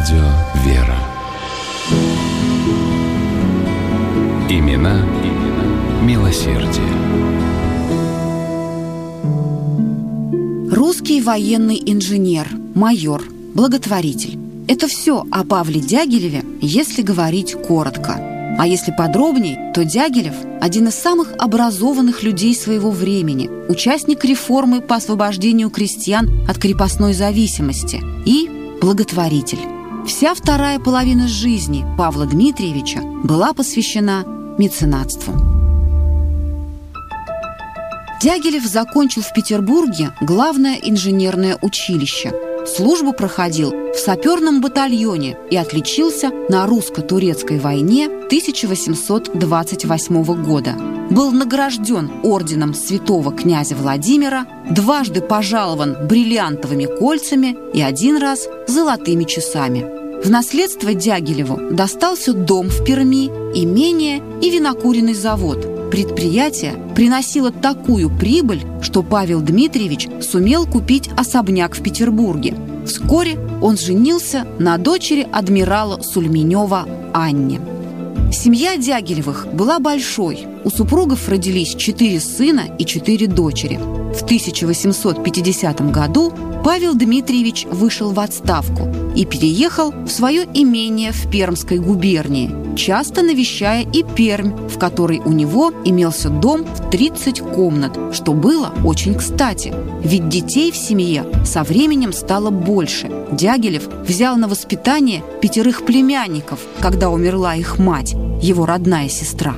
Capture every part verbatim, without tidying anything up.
Радио «Вера». Имена, имена милосердия. Русский военный инженер, майор, благотворитель. Это все о Павле Дягилеве, если говорить коротко. А если подробней, то Дягилев – один из самых образованных людей своего времени, участник реформы по освобождению крестьян от крепостной зависимости и благотворитель. Вся вторая половина жизни Павла Дмитриевича была посвящена меценатству. Дягилев закончил в Петербурге главное инженерное училище. Службу проходил в саперном батальоне и отличился на русско-турецкой войне тысяча восемьсот двадцать восьмого года. Был награжден орденом святого князя Владимира, дважды пожалован бриллиантовыми кольцами и один раз золотыми часами. В наследство Дягилеву достался дом в Перми, имение и винокуренный завод. Предприятие приносило такую прибыль, что Павел Дмитриевич сумел купить особняк в Петербурге. Вскоре он женился на дочери адмирала Сульменева Анне. Семья Дягилевых была большой. У супругов родились четыре сына и четыре дочери. В тысяча восемьсот пятидесятом году Павел Дмитриевич вышел в отставку и переехал в свое имение в Пермской губернии, часто навещая и Пермь, в которой у него имелся дом в тридцать комнат, что было очень кстати. Ведь детей в семье со временем стало больше. Дягилев взял на воспитание пятерых племянников, когда умерла их мать, его родная сестра.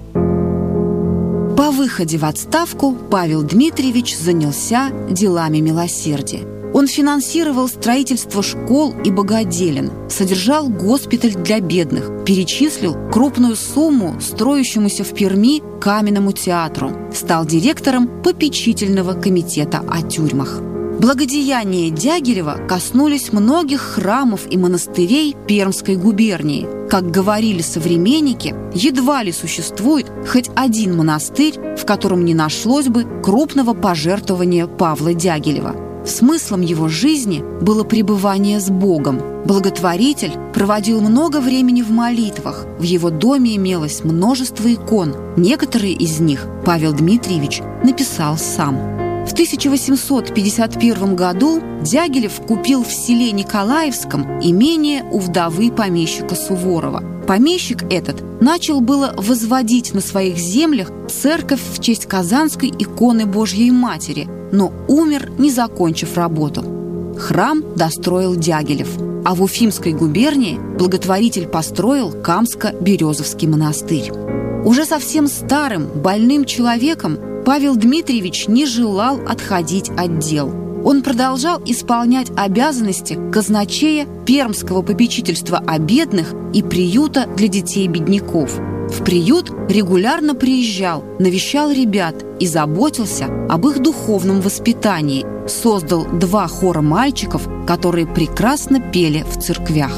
По выходе в отставку Павел Дмитриевич занялся делами милосердия. Он финансировал строительство школ и богоделен, содержал госпиталь для бедных, перечислил крупную сумму строящемуся в Перми каменному театру, стал директором попечительного комитета о тюрьмах. Благодеяния Дягилева коснулись многих храмов и монастырей Пермской губернии. Как говорили современники, едва ли существует хоть один монастырь, в котором не нашлось бы крупного пожертвования Павла Дягилева. Смыслом его жизни было пребывание с Богом. Благотворитель проводил много времени в молитвах. В его доме имелось множество икон. Некоторые из них Павел Дмитриевич написал сам. В тысяча восемьсот пятьдесят первом году Дягилев купил в селе Николаевском имение у вдовы помещика Суворова. Помещик этот начал было возводить на своих землях церковь в честь Казанской иконы Божьей Матери, но умер, не закончив работу. Храм достроил Дягилев, а в Уфимской губернии благотворитель построил Камско-Березовский монастырь. Уже совсем старым, больным человеком Павел Дмитриевич не желал отходить от дел. Он продолжал исполнять обязанности казначея Пермского попечительства о бедных и приюта для детей-бедняков. В приют регулярно приезжал, навещал ребят и заботился об их духовном воспитании. Создал два хора мальчиков, которые прекрасно пели в церквях.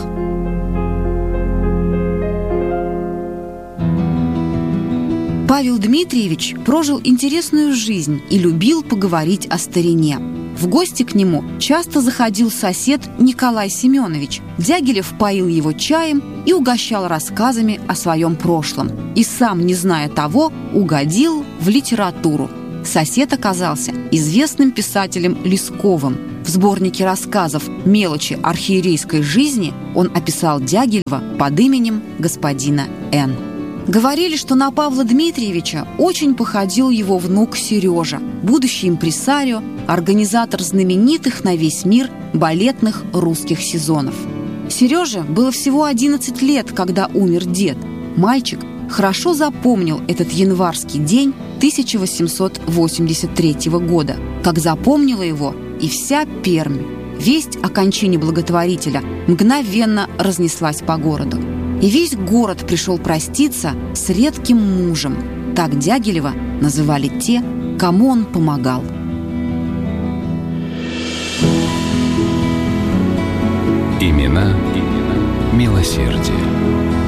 Павел Дмитриевич прожил интересную жизнь и любил поговорить о старине. В гости к нему часто заходил сосед Николай Семенович. Дягилев поил его чаем и угощал рассказами о своем прошлом. И сам, не зная того, угодил в литературу. Сосед оказался известным писателем Лесковым. В сборнике рассказов «Мелочи архиерейской жизни» он описал Дягилева под именем господина Н. Говорили, что на Павла Дмитриевича очень походил его внук Сережа, будущий импресарио, организатор знаменитых на весь мир балетных русских сезонов. Сереже было всего одиннадцать лет, когда умер дед. Мальчик хорошо запомнил этот январский день тысяча восемьсот восемьдесят третьего года, как запомнила его и вся Пермь. Весть о кончине благотворителя мгновенно разнеслась по городу. И весь город пришел проститься с редким мужем. Так Дягилева называли те, кому он помогал. Имена, имена милосердия.